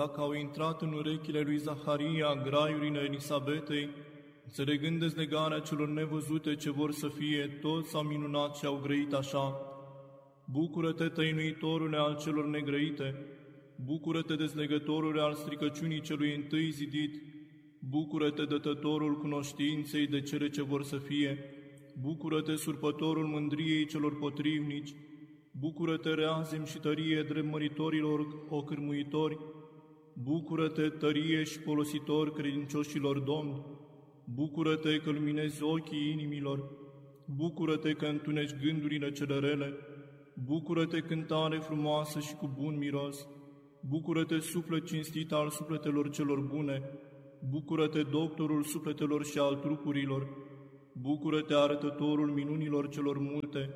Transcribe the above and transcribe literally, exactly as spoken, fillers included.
Dacă au intrat în urechile lui Zaharia graiurile Elisabetei, înțelegând dezlegarea celor nevăzute ce vor să fie, toți s-au minunat și au grăit așa: Bucură-te, tăinuitorule al celor negrăite! Bucură-te, dezlegătorule al stricăciunii celui întâi zidit! Bucură-te, dătătorul cunoștinței de cele ce vor să fie! Bucură-te, surpătorul mândriei celor potrivnici! Bucură-te, reazim și tărie dreptmăritorilor ocârmuitori! Bucură-te, tărie și folositor credincioșilor Domni! Bucură-te că luminezi ochii inimilor! Bucură-te că întuneci gândurile cele rele! Bucură-te, cântare frumoasă și cu bun miros! Bucură-te, suflet cinstit al sufletelor celor bune! Bucură-te, doctorul sufletelor și al trupurilor! Bucură-te, arătătorul minunilor celor multe!